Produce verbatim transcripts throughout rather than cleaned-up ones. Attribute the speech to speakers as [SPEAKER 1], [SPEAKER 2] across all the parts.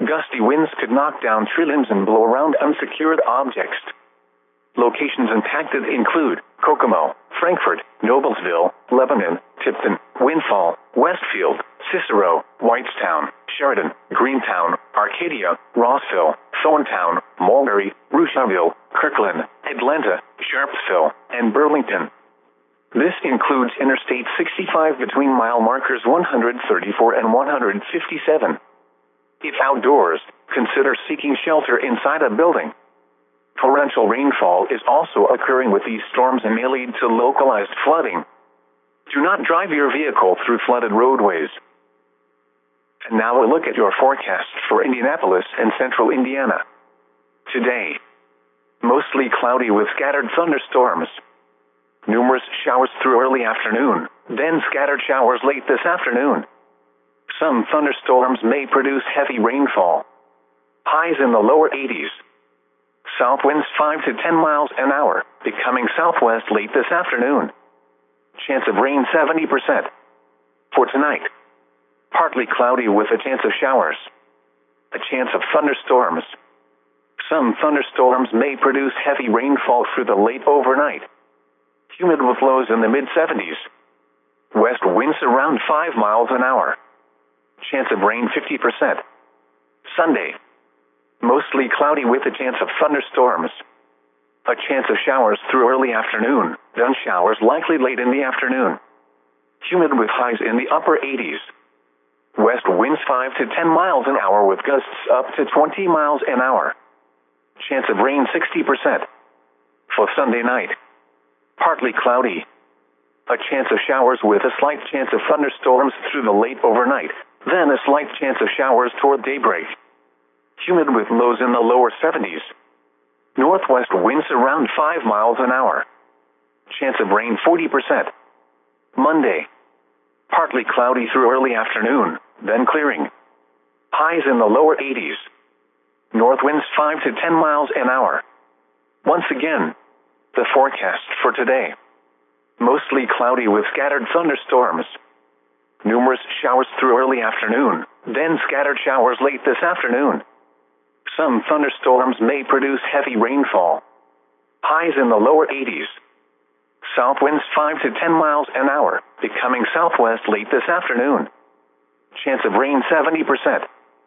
[SPEAKER 1] gusty winds could knock down tree limbs and blow around unsecured objects. Locations impacted include Kokomo, Frankfort, Noblesville, Lebanon, Tipton, Windfall, Westfield, Cicero, Whitestown, Sheridan, Greentown, Arcadia, Rossville, Thorntown, Mulberry, Rushville, Kirkland, Atlanta, Sharpsville, and Burlington. This includes Interstate sixty-five between mile markers one hundred thirty-four and one hundred fifty-seven. If outdoors, consider seeking shelter inside a building. Torrential rainfall is also occurring with these storms and may lead to localized flooding. Do not drive your vehicle through flooded roadways. And now a look at your forecast for Indianapolis and central Indiana. Today, mostly cloudy with scattered thunderstorms. Numerous showers through early afternoon, then scattered showers late this afternoon. Some thunderstorms may produce heavy rainfall. Highs in the lower eighties. South winds five to ten miles an hour, becoming southwest late this afternoon. Chance of rain seventy percent. For tonight, partly cloudy with a chance of showers. A chance of thunderstorms. Some thunderstorms may produce heavy rainfall through the late overnight. Humid with lows in the mid seventies. West winds around five miles an hour. Chance of rain fifty percent. Sunday, mostly cloudy with a chance of thunderstorms. A chance of showers through early afternoon, then showers likely late in the afternoon. Humid with highs in the upper eighties. West winds five to ten miles an hour with gusts up to twenty miles an hour. Chance of rain sixty percent. For Sunday night, partly cloudy. A chance of showers with a slight chance of thunderstorms through the late overnight, then a slight chance of showers toward daybreak. Humid with lows in the lower seventies. Northwest winds around five miles an hour. Chance of rain forty percent. Monday, partly cloudy through early afternoon, then clearing. Highs in the lower eighties. North winds five to ten miles an hour. Once again, the forecast for today. Mostly cloudy with scattered thunderstorms. Numerous showers through early afternoon, then scattered showers late this afternoon. Some thunderstorms may produce heavy rainfall. Highs in the lower eighties. South winds five to ten miles an hour, becoming southwest late this afternoon. Chance of rain seventy percent.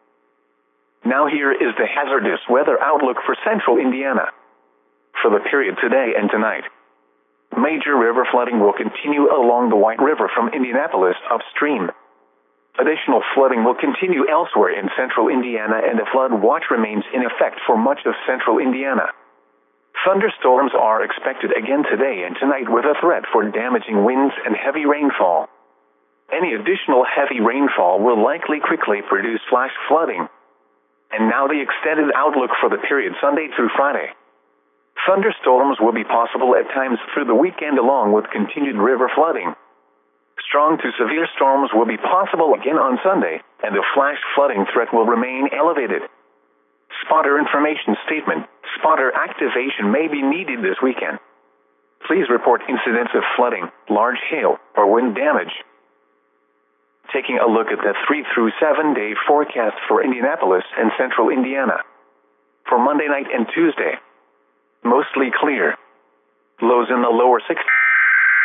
[SPEAKER 1] Now here is the hazardous weather outlook for central Indiana. For the period today and tonight, major river flooding will continue along the White River from Indianapolis upstream. Additional flooding will continue elsewhere in central Indiana, and a flood watch remains in effect for much of central Indiana. Thunderstorms are expected again today and tonight with a threat for damaging winds and heavy rainfall. Any additional heavy rainfall will likely quickly produce flash flooding. And now the extended outlook for the period Sunday through Friday. Thunderstorms will be possible at times through the weekend along with continued river flooding. Strong to severe storms will be possible again on Sunday, and the flash flooding threat will remain elevated. Spotter information statement: spotter activation may be needed this weekend. Please report incidents of flooding, large hail, or wind damage. Taking a look at the three through seven day forecast for Indianapolis and central Indiana. For Monday night and Tuesday, mostly clear. Lows in the lower sixties.